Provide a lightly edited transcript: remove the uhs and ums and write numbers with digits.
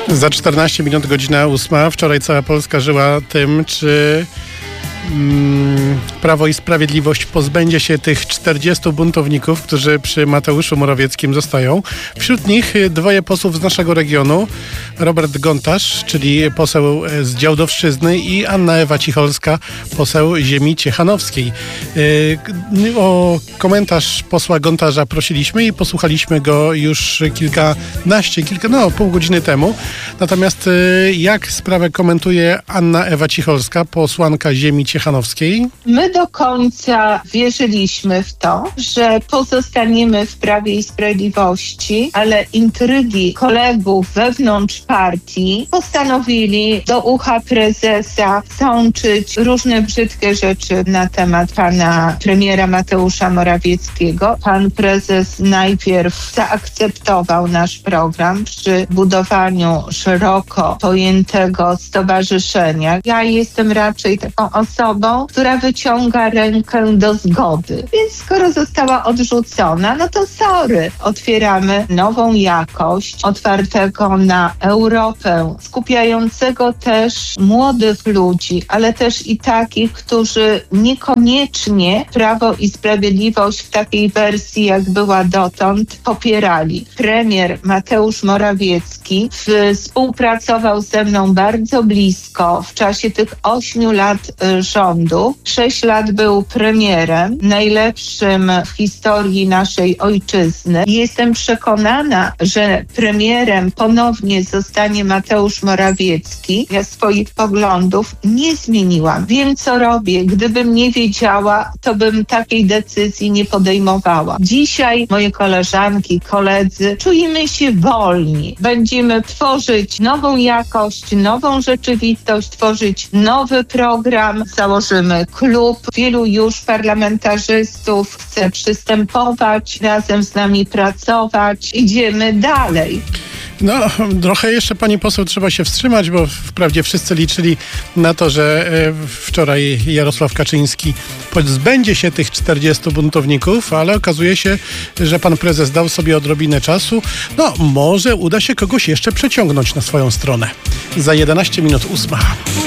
Za 14 minut, godzina 8. Wczoraj cała Polska żyła tym, czy Prawo i Sprawiedliwość pozbędzie się tych 40 buntowników, którzy przy Mateuszu Morawieckim zostają. Wśród nich dwoje posłów z naszego regionu. Robert Gontarz, czyli poseł z Działdowszczyzny, i Anna Ewa Cicholska, poseł ziemi ciechanowskiej. O komentarz posła Gontarza prosiliśmy i posłuchaliśmy go już pół godziny temu. Natomiast jak sprawę komentuje Anna Ewa Cicholska, posłanka ziemi ciechanowskiej? My do końca wierzyliśmy w to, że pozostaniemy w Prawie i Sprawiedliwości, ale intrygi kolegów wewnątrz partii postanowili do ucha prezesa sączyć różne brzydkie rzeczy na temat pana premiera Mateusza Morawieckiego. Pan prezes najpierw zaakceptował nasz program przy budowaniu szeroko pojętego stowarzyszenia. Ja jestem raczej taką osobą, która wyciąga rękę do zgody. Więc skoro została odrzucona, no to sorry. Otwieramy nową jakość, otwartego na Europę, skupiającego też młodych ludzi, ale też i takich, którzy niekoniecznie Prawo i Sprawiedliwość w takiej wersji, jak była dotąd, popierali. Premier Mateusz Morawiecki współpracował ze mną bardzo blisko w czasie tych 8 lat rządów. 6 lat był premierem, najlepszym w historii naszej ojczyzny. Jestem przekonana, że premierem ponownie zostanie Mateusz Morawiecki. Ja swoich poglądów nie zmieniłam. Wiem, co robię. Gdybym nie wiedziała, to bym takiej decyzji nie podejmowała. Dzisiaj moje koleżanki, koledzy, czujemy się wolni. Będziemy tworzyć nową jakość, nową rzeczywistość, tworzyć nowy program. Założymy klub. Wielu już parlamentarzystów chce przystępować, razem z nami pracować. Idziemy dalej. No, trochę jeszcze, pani poseł, trzeba się wstrzymać, bo wprawdzie wszyscy liczyli na to, że wczoraj Jarosław Kaczyński pozbędzie się tych 40 buntowników, ale okazuje się, że pan prezes dał sobie odrobinę czasu. No, może uda się kogoś jeszcze przeciągnąć na swoją stronę. Za 11 minut 8.